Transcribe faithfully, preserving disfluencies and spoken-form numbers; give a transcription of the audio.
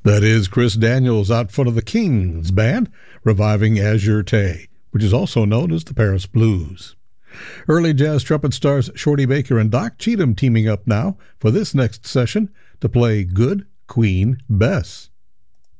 That is Chris Daniels out front of the Kings Band, reviving Azure Tay, which is also known as the Paris Blues. Early jazz trumpet stars Shorty Baker and Doc Cheatham teaming up now for this next session to play Good Queen Bess.